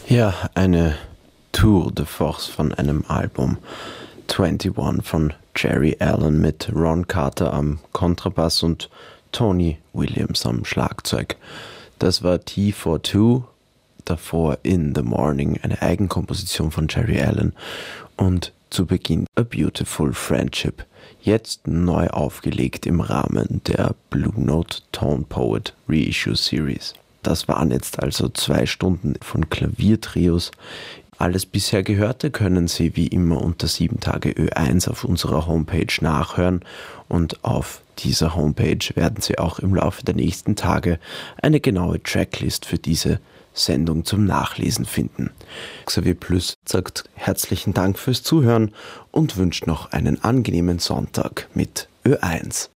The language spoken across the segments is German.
Ja, eine Tour de Force von einem Album 21 von Jerry Allen mit Ron Carter am Kontrabass und Tony Williams am Schlagzeug. Das war T42, davor In the Morning, eine Eigenkomposition von Jerry Allen und zu Beginn A Beautiful Friendship, jetzt neu aufgelegt im Rahmen der Blue Note Tone Poet Reissue Series. Das waren jetzt also 2 Stunden von Klaviertrios. Alles bisher Gehörte können Sie wie immer unter 7 Tage Ö1 auf unserer Homepage nachhören und auf dieser Homepage werden Sie auch im Laufe der nächsten Tage eine genaue Tracklist für diese Sendung zum Nachlesen finden. Xavier Plus sagt herzlichen Dank fürs Zuhören und wünscht noch einen angenehmen Sonntag mit Ö1.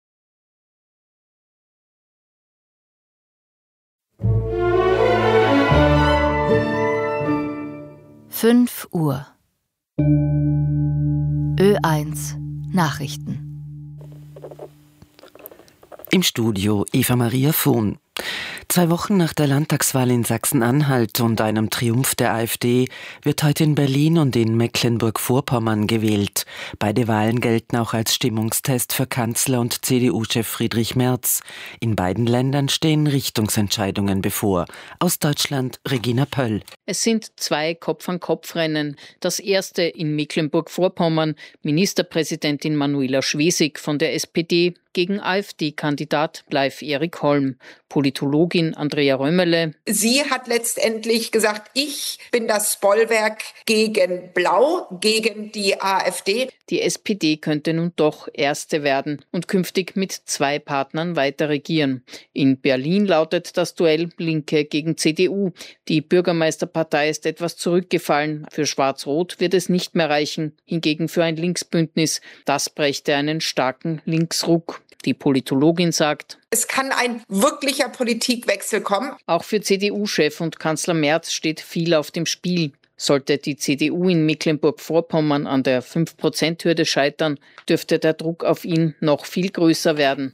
Uhr. Ö1 Nachrichten. Im Studio Eva Maria Vohn. 2 Wochen nach der Landtagswahl in Sachsen-Anhalt und einem Triumph der AfD wird heute in Berlin und in Mecklenburg-Vorpommern gewählt. Beide Wahlen gelten auch als Stimmungstest für Kanzler und CDU-Chef Friedrich Merz. In beiden Ländern stehen Richtungsentscheidungen bevor. Aus Deutschland Regina Pöll. Es sind 2 Kopf-an-Kopf-Rennen. Das erste in Mecklenburg-Vorpommern. Ministerpräsidentin Manuela Schwesig von der SPD gegen AfD-Kandidat Leif Erik Holm. Politologin Andrea Römerle. Sie hat letztendlich gesagt, ich bin das Bollwerk gegen Blau, gegen die AfD. Die SPD könnte nun doch Erste werden und künftig mit 2 Partnern weiter regieren. In Berlin lautet das Duell Linke gegen CDU. Die Bürgermeisterpartei ist etwas zurückgefallen. Für Schwarz-Rot wird es nicht mehr reichen. Hingegen für ein Linksbündnis. Das brächte einen starken Linksruck. Die Politologin sagt, es kann ein wirklicher Politikwechsel kommen. Auch für CDU-Chef und Kanzler Merz steht viel auf dem Spiel. Sollte die CDU in Mecklenburg-Vorpommern an der 5%-Hürde scheitern, dürfte der Druck auf ihn noch viel größer werden.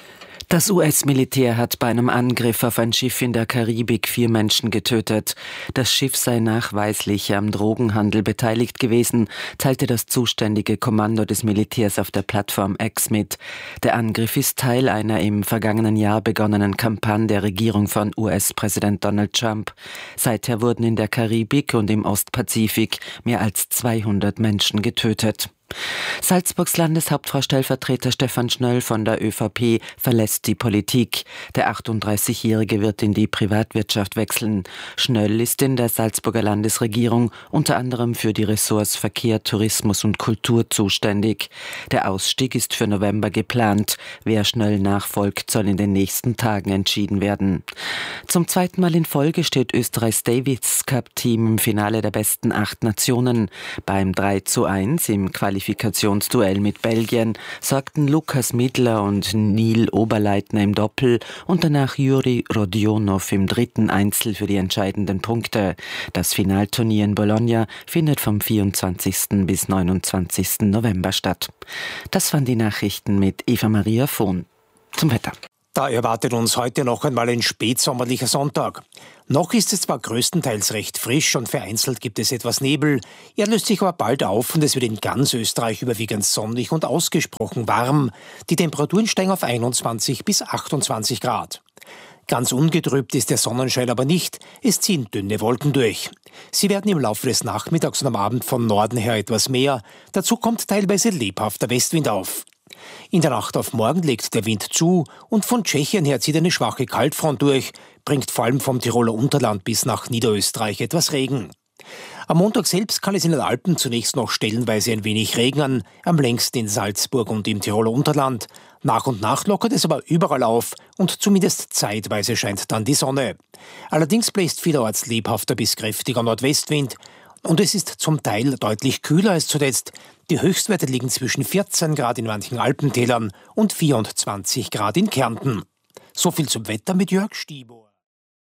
Das US-Militär hat bei einem Angriff auf ein Schiff in der Karibik 4 Menschen getötet. Das Schiff sei nachweislich am Drogenhandel beteiligt gewesen, teilte das zuständige Kommando des Militärs auf der Plattform X mit. Der Angriff ist Teil einer im vergangenen Jahr begonnenen Kampagne der Regierung von US-Präsident Donald Trump. Seither wurden in der Karibik und im Ostpazifik mehr als 200 Menschen getötet. Salzburgs Landeshauptfrau-Stellvertreter Stefan Schnöll von der ÖVP verlässt die Politik. Der 38-Jährige wird in die Privatwirtschaft wechseln. Schnöll ist in der Salzburger Landesregierung unter anderem für die Ressorts Verkehr, Tourismus und Kultur zuständig. Der Ausstieg ist für November geplant. Wer Schnöll nachfolgt, soll in den nächsten Tagen entschieden werden. Zum 2. Mal in Folge steht Österreichs Davis Cup-Team im Finale der besten 8 Nationen. Beim 3:1 im Qualifikationsduell mit Belgien sorgten Lukas Midler und Neil Oberleitner im Doppel und danach Juri Rodionov im 3. Einzel für die entscheidenden Punkte. Das Finalturnier in Bologna findet vom 24. bis 29. November statt. Das waren die Nachrichten mit Eva Maria Vohn. Zum Wetter. Da erwartet uns heute noch einmal ein spätsommerlicher Sonntag. Noch ist es zwar größtenteils recht frisch und vereinzelt gibt es etwas Nebel. Er löst sich aber bald auf und es wird in ganz Österreich überwiegend sonnig und ausgesprochen warm. Die Temperaturen steigen auf 21 bis 28 Grad. Ganz ungetrübt ist der Sonnenschein aber nicht. Es ziehen dünne Wolken durch. Sie werden im Laufe des Nachmittags und am Abend von Norden her etwas mehr. Dazu kommt teilweise lebhafter Westwind auf. In der Nacht auf morgen legt der Wind zu und von Tschechien her zieht eine schwache Kaltfront durch, bringt vor allem vom Tiroler Unterland bis nach Niederösterreich etwas Regen. Am Montag selbst kann es in den Alpen zunächst noch stellenweise ein wenig regnen, am längsten in Salzburg und im Tiroler Unterland. Nach und nach lockert es aber überall auf und zumindest zeitweise scheint dann die Sonne. Allerdings bläst vielerorts lebhafter bis kräftiger Nordwestwind. Und es ist zum Teil deutlich kühler als zuletzt. Die Höchstwerte liegen zwischen 14 Grad in manchen Alpentälern und 24 Grad in Kärnten. So viel zum Wetter mit Jörg Stibor.